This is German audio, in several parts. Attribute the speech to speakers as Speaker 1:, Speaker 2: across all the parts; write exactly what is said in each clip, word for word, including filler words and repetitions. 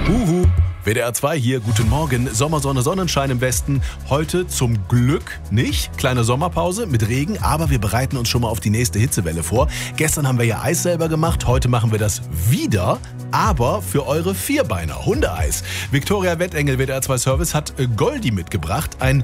Speaker 1: Uhu, W D R zwei hier, guten Morgen. Sommersonne, Sonnenschein im Westen. Heute zum Glück nicht. Kleine Sommerpause mit Regen, aber wir bereiten uns schon mal auf die nächste Hitzewelle vor. Gestern haben wir ja Eis selber gemacht, heute machen wir das wieder, aber für eure Vierbeiner, Hundeeis. Viktoria Wettengel, W D R zwei Service, hat Goldi mitgebracht, ein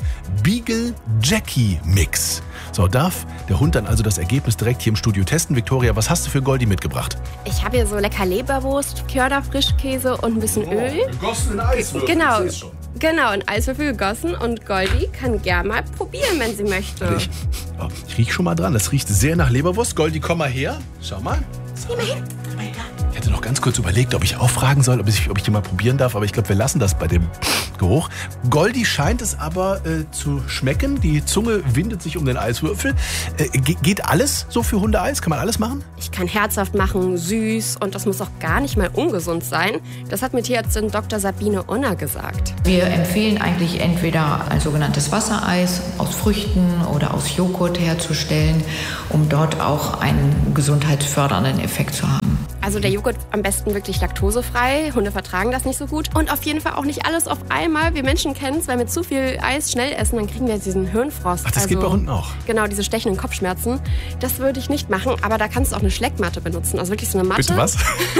Speaker 1: Beagle-Jackie-Mix. So, darf der Hund dann also das Ergebnis direkt hier im Studio testen? Viktoria, was hast du für Goldi mitgebracht?
Speaker 2: Ich habe hier so lecker Leberwurst, Körnerfrischkäse und ein bisschen
Speaker 1: Oh,
Speaker 2: Öl.
Speaker 1: gegossen in Eiswürfel.
Speaker 2: Genau,
Speaker 1: Ich seh's schon.
Speaker 2: genau, in Eiswürfel gegossen. Und Goldi kann gern mal probieren, wenn sie möchte.
Speaker 1: Ich, oh, ich riech schon mal dran. Das riecht sehr nach Leberwurst. Goldi, komm mal her. Schau mal. So. Ich hatte noch ganz kurz überlegt, ob ich auch fragen soll, ob ich, ob ich die mal probieren darf. Aber ich glaube, wir lassen das bei dem Geruch. Goldi scheint es aber äh, zu schmecken. Die Zunge windet sich um den Eiswürfel. Äh, ge- geht alles so für Hundeeis? Kann man alles machen?
Speaker 2: Ich kann herzhaft machen, süß und das muss auch gar nicht mal ungesund sein. Das hat mir Tierärztin Doktor Sabine Unner gesagt.
Speaker 3: Wir empfehlen eigentlich entweder ein sogenanntes Wassereis aus Früchten oder aus Joghurt herzustellen, um dort auch einen gesundheitsfördernden Effekt zu haben.
Speaker 2: Also der Joghurt am besten wirklich laktosefrei. Hunde vertragen das nicht so gut. Und auf jeden Fall auch nicht alles auf einmal. Wir Menschen kennen es, weil wir zu viel Eis schnell essen, dann kriegen wir diesen Hirnfrost.
Speaker 1: Ach, das geht bei Hunden auch?
Speaker 2: Genau, diese stechenden Kopfschmerzen. Das würde ich nicht machen, aber da kannst du auch eine Schleckmatte benutzen. Also wirklich so eine Matte.
Speaker 1: Bitte was?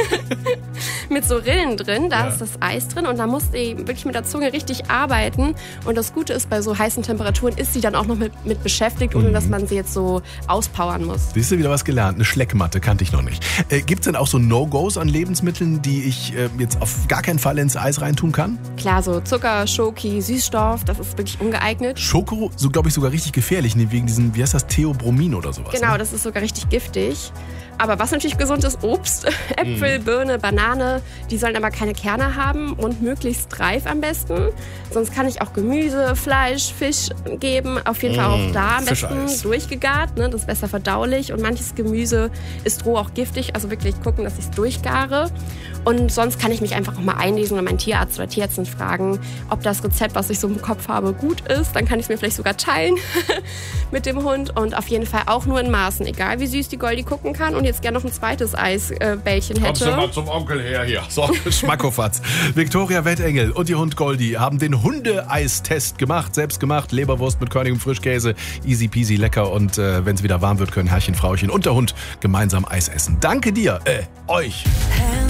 Speaker 2: Mit so Rillen drin, da
Speaker 1: Ja.
Speaker 2: ist das Eis drin und da musst du wirklich mit der Zunge richtig arbeiten. Und das Gute ist, bei so heißen Temperaturen ist sie dann auch noch mit, mit beschäftigt, ohne
Speaker 1: Mhm.
Speaker 2: dass man sie jetzt so auspowern muss.
Speaker 1: Siehst du, wieder was gelernt. Eine Schleckmatte kannte ich noch nicht. Äh, Gibt es denn auch so No-Gos an Lebensmitteln, die ich äh, jetzt auf gar keinen Fall ins Eis reintun kann?
Speaker 2: Klar, so Zucker, Schoki, Süßstoff, das ist wirklich ungeeignet.
Speaker 1: Schoko, so glaube ich sogar richtig gefährlich, ne? Wegen diesen, wie heißt das, Theobromin oder sowas.
Speaker 2: Genau,
Speaker 1: Ne?
Speaker 2: das ist sogar richtig giftig. Aber was natürlich gesund ist, Obst, Äpfel, Birne, Banane, die sollen aber keine Kerne haben und möglichst reif am besten. Sonst kann ich auch Gemüse, Fleisch, Fisch geben. Auf jeden Fall auch da am besten
Speaker 1: Fischeis.
Speaker 2: durchgegart, ne? Das ist besser verdaulich. Und manches Gemüse ist roh auch giftig, also wirklich gucken, dass ich es durchgare. Und sonst kann ich mich einfach auch mal einlesen oder meinen Tierarzt oder Tierärztin fragen, ob das Rezept, was ich so im Kopf habe, gut ist. Dann kann ich es mir vielleicht sogar teilen mit dem Hund. Und auf jeden Fall auch nur in Maßen, egal wie süß die Goldi gucken kann. Und jetzt gerne noch ein zweites Eisbällchen
Speaker 1: Kommst du
Speaker 2: hätte.
Speaker 1: mal zum Onkel her hier. So, Schmackofatz. Viktoria Wettengel und ihr Hund Goldi haben den Hundeeistest gemacht, selbst gemacht. Leberwurst mit körnigem Frischkäse, easy peasy lecker. Und äh, wenn es wieder warm wird, können Herrchen, Frauchen und der Hund gemeinsam Eis essen. Danke dir, äh, euch.